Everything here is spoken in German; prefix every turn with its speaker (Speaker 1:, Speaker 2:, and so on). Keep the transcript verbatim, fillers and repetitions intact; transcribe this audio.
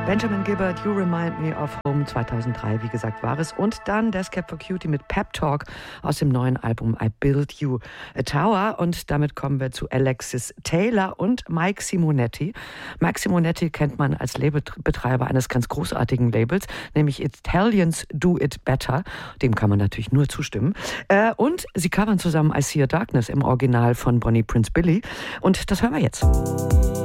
Speaker 1: Benjamin Gibbard, You Remind Me of Home zweitausenddrei, wie gesagt, war es. Und dann Descap for Cutie mit Pep Talk aus dem neuen Album I Build You a Tower. Und damit kommen wir zu Alexis Taylor und Mike Simonetti. Mike Simonetti kennt man als Labelbetreiber eines ganz großartigen Labels, nämlich Italians Do It Better. Dem kann man natürlich nur zustimmen. Und sie covern zusammen I See a Darkness im Original von Bonnie Prince Billy. Und das hören wir jetzt.